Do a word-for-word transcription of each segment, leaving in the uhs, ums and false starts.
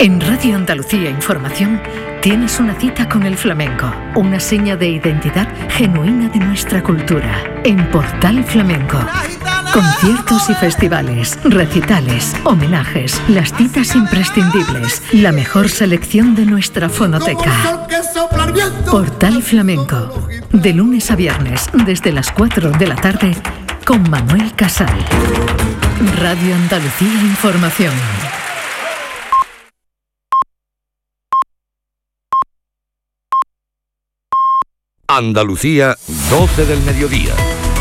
En Radio Andalucía Información tienes una cita con el flamenco, una seña de identidad genuina de nuestra cultura. En Portal Flamenco, conciertos y festivales, recitales, homenajes, las citas imprescindibles, la mejor selección de nuestra fonoteca. Portal Flamenco, de lunes a viernes desde las cuatro de la tarde con Manuel Casal. Radio Andalucía Información. Andalucía, doce del mediodía.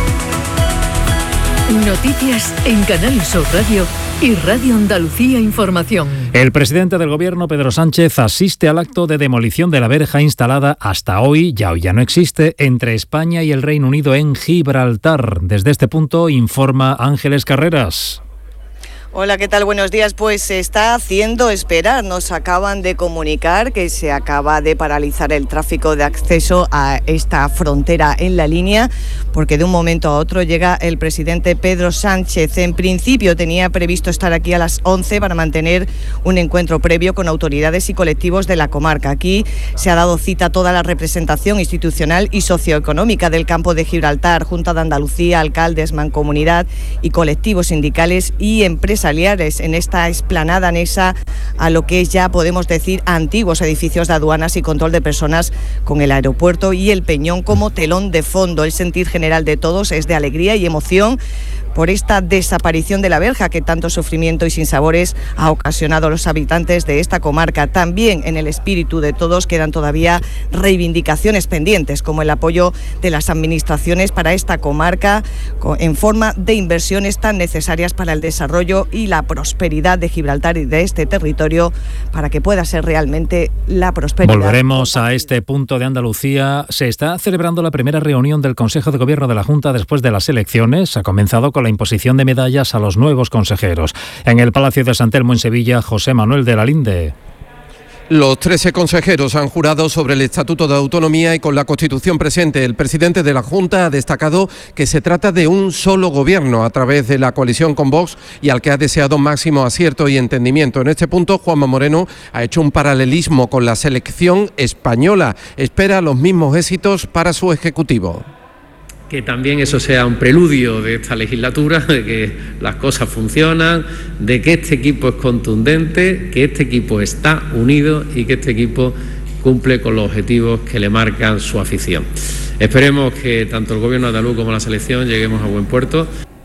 Noticias en Canal Sur Radio y Radio Andalucía Información. El presidente del Gobierno, Pedro Sánchez, asiste al acto de demolición de la verja instalada hasta hoy, ya hoy ya no existe, entre España y el Reino Unido en Gibraltar. Desde este punto informa Ángeles Carreras. Hola, ¿qué tal? Buenos días. Pues se está haciendo esperar. Nos acaban de comunicar que se acaba de paralizar el tráfico de acceso a esta frontera en la línea, porque de un momento a otro llega el presidente Pedro Sánchez. En principio tenía previsto estar aquí a las once para mantener un encuentro previo con autoridades y colectivos de la comarca. Aquí se ha dado cita toda la representación institucional y socioeconómica del campo de Gibraltar, Junta de Andalucía, alcaldes, mancomunidad y colectivos sindicales y empresariales en esta explanada anexa a lo que es ya, podemos decir, antiguos edificios de aduanas y control de personas, con el aeropuerto y el Peñón como telón de fondo. El sentir general de todos es de alegría y emoción por esta desaparición de la verja que tanto sufrimiento y sinsabores ha ocasionado a los habitantes de esta comarca. También en el espíritu de todos quedan todavía reivindicaciones pendientes, como el apoyo de las administraciones para esta comarca en forma de inversiones tan necesarias para el desarrollo y la prosperidad de Gibraltar y de este territorio, para que pueda ser realmente la prosperidad. Volveremos a este punto de Andalucía. Se está celebrando la primera reunión del Consejo de Gobierno de la Junta después de las elecciones. Ha comenzado con la imposición de medallas a los nuevos consejeros. En el Palacio de San Telmo en Sevilla, José Manuel de la Linde. Los trece consejeros han jurado sobre el Estatuto de Autonomía y con la Constitución presente. El presidente de la Junta ha destacado que se trata de un solo gobierno a través de la coalición con Vox y al que ha deseado máximo acierto y entendimiento. En este punto, Juanma Moreno ha hecho un paralelismo con la selección española. Espera los mismos éxitos para su ejecutivo. Que también eso sea un preludio de esta legislatura, de que las cosas funcionan, de que este equipo es contundente, que este equipo está unido y que este equipo cumple con los objetivos que le marcan su afición. Esperemos que tanto el Gobierno andaluz como la selección lleguemos a buen puerto.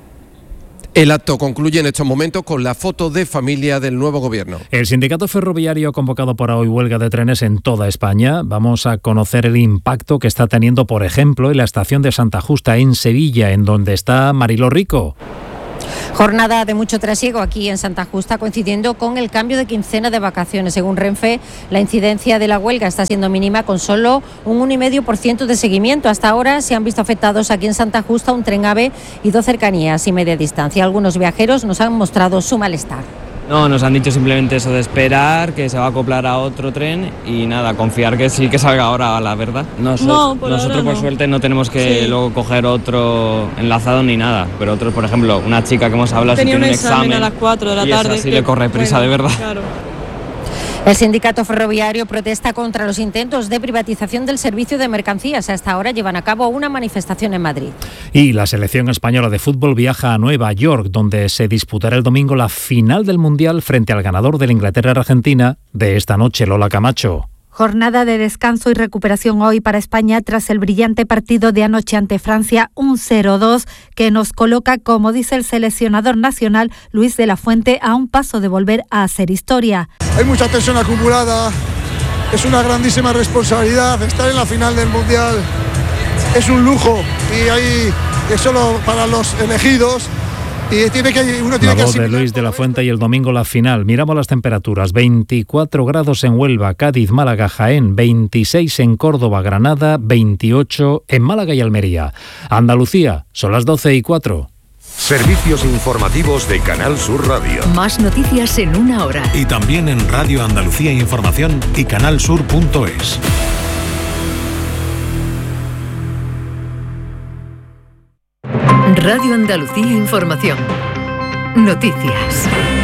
El acto concluye en estos momentos con la foto de familia del nuevo gobierno. El sindicato ferroviario ha convocado para hoy huelga de trenes en toda España. Vamos a conocer el impacto que está teniendo, por ejemplo, en la estación de Santa Justa, en Sevilla, en donde está Mariló Rico. Jornada de mucho trasiego aquí en Santa Justa, coincidiendo con el cambio de quincena de vacaciones. Según Renfe, la incidencia de la huelga está siendo mínima, con solo un uno coma cinco por ciento de seguimiento. Hasta ahora se han visto afectados aquí en Santa Justa un tren AVE y dos cercanías y media distancia. Algunos viajeros nos han mostrado su malestar. No, nos han dicho simplemente eso de esperar, que se va a acoplar a otro tren y nada, confiar que sí que salga ahora, la verdad. Nos, no, por nosotros por no. suerte no tenemos que sí. luego coger otro enlazado ni nada, pero otros, por ejemplo, una chica que hemos hablado tenía si tiene un un examen, examen a las cuatro de la y tarde. Y sí le corre prisa, bueno, de verdad. Claro. El sindicato ferroviario protesta contra los intentos de privatización del servicio de mercancías. Hasta ahora llevan a cabo una manifestación en Madrid. Y la selección española de fútbol viaja a Nueva York, donde se disputará el domingo la final del Mundial frente al ganador de la Inglaterra-Argentina de esta noche, Lola Camacho. Jornada de descanso y recuperación hoy para España tras el brillante partido de anoche ante Francia, un cero dos, que nos coloca, como dice el seleccionador nacional Luis de la Fuente, a un paso de volver a hacer historia. Hay mucha tensión acumulada, es una grandísima responsabilidad, estar en la final del Mundial es un lujo y hay que solo para los elegidos. Y tiene que, uno tiene la voz que de Luis de la Fuente y el domingo la final. Miramos las temperaturas: veinticuatro grados en Huelva, Cádiz, Málaga, Jaén, veintiséis en Córdoba, Granada, veintiocho en Málaga y Almería. Andalucía, son las doce y cuatro. Servicios informativos de Canal Sur Radio. Más noticias en una hora. Y también en Radio Andalucía Información y canalsur punto es. Radio Andalucía Información. Noticias.